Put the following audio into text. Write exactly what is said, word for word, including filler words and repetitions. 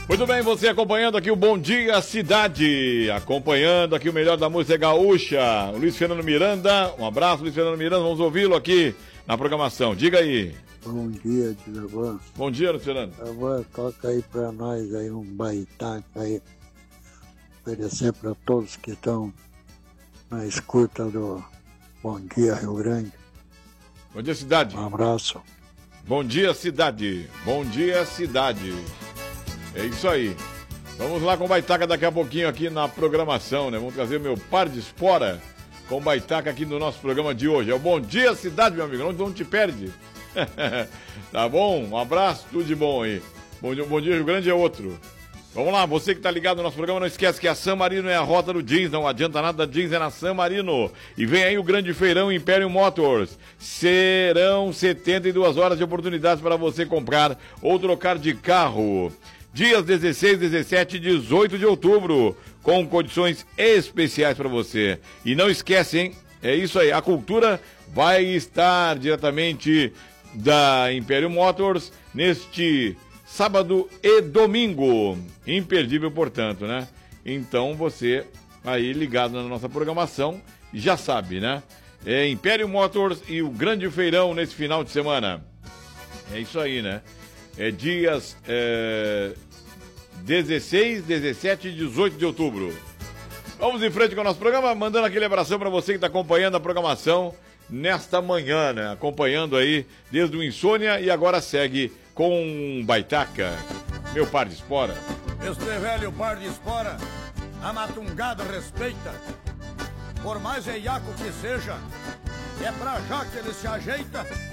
Muito bem, você acompanhando aqui o Bom Dia Cidade, acompanhando aqui o melhor da música gaúcha, o Luiz Fernando Miranda. Um abraço, Luiz Fernando Miranda, vamos ouvi-lo aqui na programação. Diga aí. Bom dia, Tiago. Bom dia, Luiz Fernando. Agora toca aí pra nós aí um baitaca aí, oferecer pra todos que estão na escuta do Bom Dia Rio Grande. Bom dia, cidade. Um abraço. Bom dia, cidade. Bom dia, cidade. É isso aí. Vamos lá com o Baitaca daqui a pouquinho aqui na programação, né? Vamos trazer o meu par de espora com o Baitaca aqui no nosso programa de hoje. É o Bom Dia Cidade, meu amigo. Não, não te perde. Tá bom? Um abraço, tudo de bom aí. Bom dia, Bom Dia Rio Grande é outro. Vamos lá, você que tá ligado no nosso programa, não esquece que a San Marino é a rota do jeans, não adianta nada, jeans é na San Marino. E vem aí o grande feirão Imperium Motors. Serão setenta e duas horas de oportunidades para você comprar ou trocar de carro. Dias dezesseis, dezessete e dezoito de outubro, com condições especiais para você. E não esquece, hein? É isso aí, a cultura vai estar diretamente da Imperium Motors neste sábado e domingo. Imperdível, portanto, né? Então você aí ligado na nossa programação já sabe, né? É Imperium Motors e o grande feirão nesse final de semana. É isso aí, né? É dias é, dezesseis, dezessete e dezoito de outubro. Vamos em frente com o nosso programa, mandando aquele abração para você que está acompanhando a programação nesta manhã, né? Acompanhando aí desde o Insônia e agora segue com um Baitaca, meu par de espora. Este velho par de espora, a matungada respeita. Por mais eiaco que seja, é pra já que ele se ajeita.